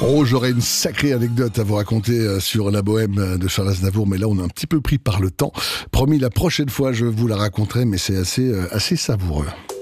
Oh, j'aurais une sacrée anecdote à vous raconter sur la bohème de Charles Aznavour, mais là on est un petit peu pris par le temps. Promis, la prochaine fois je vous la raconterai, mais c'est assez savoureux.